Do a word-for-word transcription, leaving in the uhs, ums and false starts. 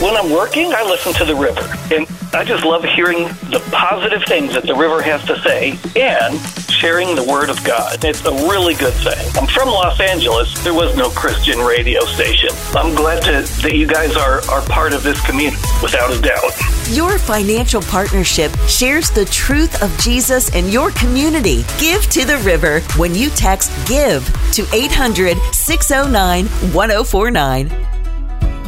when I'm working, I listen to the river. And I just love hearing the positive things that the river has to say and sharing the word of God. It's a really good thing. I'm from Los Angeles. There was no Christian radio station. I'm glad to, that you guys are, are part of this community, without a doubt. Your financial partnership shares the truth of Jesus in your community. Give to the river when you text GIVE to eight hundred, six oh nine, one oh four nine.